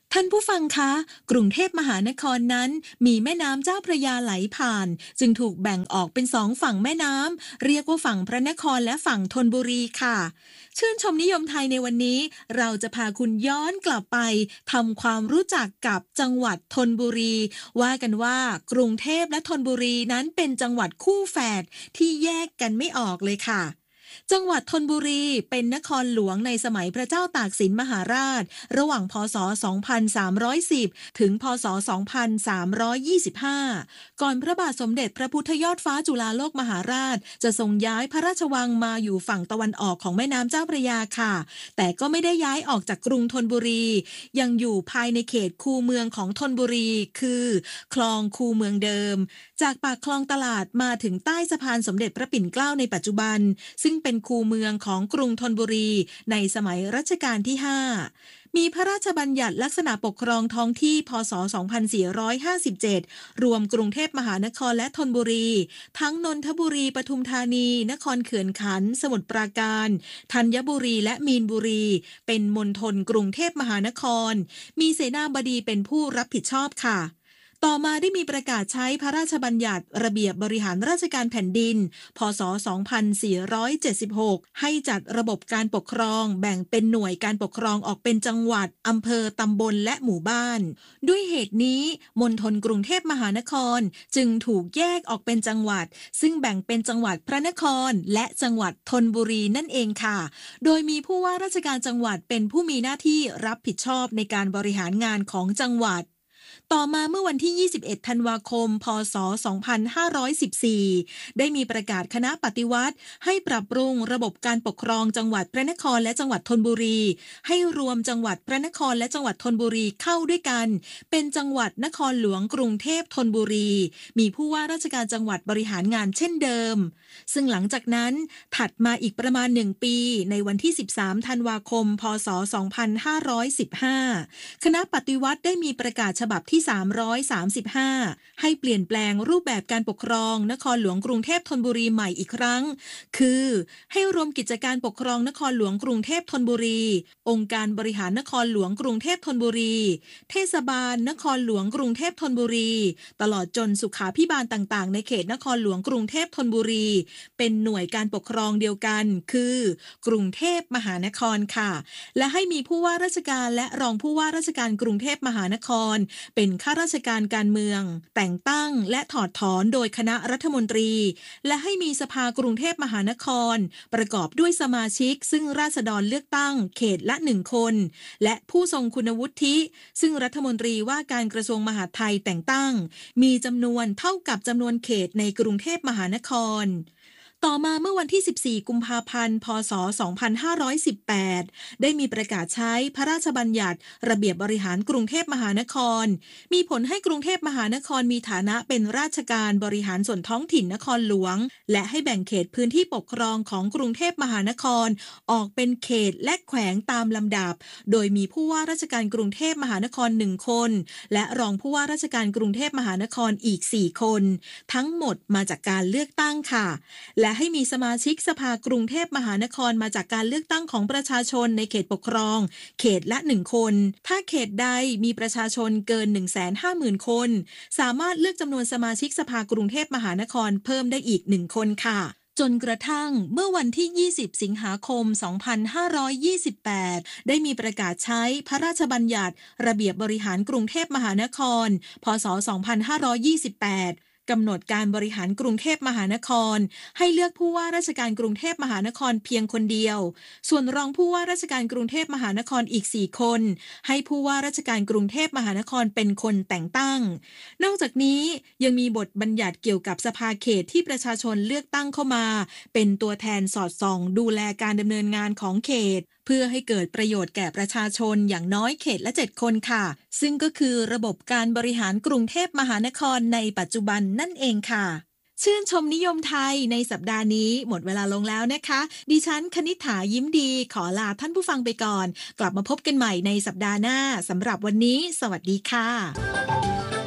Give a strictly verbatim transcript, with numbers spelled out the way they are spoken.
ท่านผู้ฟังคะกรุงเทพมหานครนั้นมีแม่น้ำเจ้าพระยาไหลผ่านจึงถูกแบ่งออกเป็นสองฝั่งแม่น้ำเรียกว่าฝั่งพระนครและฝั่งธนบุรีค่ะชื่นชมนิยมไทยในวันนี้เราจะพาคุณย้อนกลับไปทำความรู้จักกับจังหวัดธนบุรีว่ากันว่ากรุงเทพและธนบุรีนั้นเป็นจังหวัดคู่แฝดที่แยกกันไม่ออกเลยค่ะจังหวัดธนบุรีเป็นนครหลวงในสมัยพระเจ้าตากสินมหาราชระหว่างพ.ศ. สองพันสามร้อยสิบ ถึง พ.ศ. สองพันสามร้อยยี่สิบห้า ก่อนพระบาทสมเด็จพระพุทธยอดฟ้าจุฬาโลกมหาราชจะทรงย้ายพระราชวังมาอยู่ฝั่งตะวันออกของแม่น้ำเจ้าพระยาค่ะแต่ก็ไม่ได้ย้ายออกจากกรุงธนบุรียังอยู่ภายในเขตคูเมืองของธนบุรีคือคลองคูเมืองเดิมจากปากคลองตลาดมาถึงใต้สะพานสมเด็จพระปิ่นเกล้าในปัจจุบันซึ่งเป็นคูเมืองของกรุงธนบุรีในสมัยรัชกาลที่ห้ามีพระราชบัญญัติลักษณะปกครองท้องที่พ.ศ. สองพันสี่ร้อยห้าสิบเจ็ดรวมกรุงเทพมหานครและธนบุรีทั้งนนทบุรีปทุมธานีนครเขื่อนขันธ์สมุทรปราการธัญบุรีและมีนบุรีเป็นมณฑลกรุงเทพมหานครมีเสนาบดีเป็นผู้รับผิดชอบค่ะต่อมาได้มีประกาศใช้พระราชบัญญัติระเบียบบริหารราชการแผ่นดินพ.ศ. สองพันสี่ร้อยเจ็ดสิบหกให้จัดระบบการปกครองแบ่งเป็นหน่วยการปกครองออกเป็นจังหวัดอำเภอตำบลและหมู่บ้านด้วยเหตุนี้มณฑลกรุงเทพมหานครจึงถูกแยกออกเป็นจังหวัดซึ่งแบ่งเป็นจังหวัดพระนครและจังหวัดธนบุรีนั่นเองค่ะโดยมีผู้ว่าราชการจังหวัดเป็นผู้มีหน้าที่รับผิดชอบในการบริหารงานของจังหวัดต่อมาเมื่อวันที่ยี่สิบเอ็ดธันวาคมพ.ศ. สองพันห้าร้อยสิบสี่ได้มีประกาศคณะปฏิวัติให้ปรับปรุงระบบการปกครองจังหวัดพระนครและจังหวัดธนบุรีให้รวมจังหวัดพระนครและจังหวัดธนบุรีเข้าด้วยกันเป็นจังหวัดนครหลวงกรุงเทพธนบุรีมีผู้ว่าราชการจังหวัดบริหารงานเช่นเดิมซึ่งหลังจากนั้นถัดมาอีกประมาณหนึ่งปีในวันที่สิบสามธันวาคมพ.ศ. สองพันห้าร้อยสิบห้าคณะปฏิวัติได้มีประกาศฉบับที่สามร้อยสามสิบห้าให้เปลี่ยนแปลงรูปแบบการปกครองนครหลวงกรุงเทพธนบุรีใหม่อีกครั้งคือให้รวมกิจการปกครองนครหลวงกรุงเทพธนบุรีองค์การบริหารนครหลวงกรุงเทพธนบุรีเทศบาลนครหลวงกรุงเทพธนบุรีตลอดจนสุขาภิบาลต่างๆในเขตนครหลวงกรุงเทพธนบุรีเป็นหน่วยการปกครองเดียวกันคือกรุงเทพมหานครค่ะและให้มีผู้ว่าราชการและรองผู้ว่าราชการกรุงเทพมหานครเป็นข้าราชการการเมืองแต่งตั้งและถอดถอนโดยคณะรัฐมนตรีและให้มีสภากรุงเทพมหานครประกอบด้วยสมาชิกซึ่งราษฎรเลือกตั้งเขตละหนึ่งคนและผู้ทรงคุณวุฒิซึ่งรัฐมนตรีว่าการกระทรวงมหาดไทยแต่งตั้งมีจำนวนเท่ากับจำนวนเขตในกรุงเทพมหานครต่อมาเมื่อวันที่สิบสี่กุมภาพันธ์พ.ศ. สองพันห้าร้อยสิบแปดได้มีประกาศใช้พระราชบัญญัติระเบียบบริหารกรุงเทพมหานครมีผลให้กรุงเทพมหานครมีฐานะเป็นราชการบริหารส่วนท้องถิ่นนครหลวงและให้แบ่งเขตพื้นที่ปกครองของกรุงเทพมหานครออกเป็นเขตและแขวงตามลำดับโดยมีผู้ว่าราชการกรุงเทพมหานครหนึ่งคนและรองผู้ว่าราชการกรุงเทพมหานครอีกสี่คนทั้งหมดมาจากการเลือกตั้งค่ะและและให้มีสมาชิกสภากรุงเทพมหานครมาจากการเลือกตั้งของประชาชนในเขตปกครองเขตละหนึ่งคนถ้าเขตใดมีประชาชนเกิน หนึ่งแสนห้าหมื่น คนสามารถเลือกจำนวนสมาชิกสภากรุงเทพมหานครเพิ่มได้อีกหนึ่งคนค่ะจนกระทั่งเมื่อวันที่ยี่สิบสิงหาคมสองพันห้าร้อยยี่สิบแปดได้มีประกาศใช้พระราชบัญญัติระเบียบบริหารกรุงเทพมหานครพ.ศ. สองพันห้าร้อยยี่สิบแปดกำหนดการบริหารกรุงเทพมหานครให้เลือกผู้ว่าราชการกรุงเทพมหานครเพียงคนเดียวส่วนรองผู้ว่าราชการกรุงเทพมหานครอีกสี่คนให้ผู้ว่าราชการกรุงเทพมหานครเป็นคนแต่งตั้งนอกจากนี้ยังมีบทบัญญัติเกี่ยวกับสภาเขตที่ประชาชนเลือกตั้งเข้ามาเป็นตัวแทนสอดส่องดูแลการดำเนินงานของเขตเพื่อให้เกิดประโยชน์แก่ประชาชนอย่างน้อยเขตละเจ็ดคนค่ะซึ่งก็คือระบบการบริหารกรุงเทพมหานครในปัจจุบันนั่นเองค่ะชื่นชมนิยมไทยในสัปดาห์นี้หมดเวลาลงแล้วนะคะดิฉันคณิษฐายิ้มดีขอลาท่านผู้ฟังไปก่อนกลับมาพบกันใหม่ในสัปดาห์หน้าสำหรับวันนี้สวัสดีค่ะ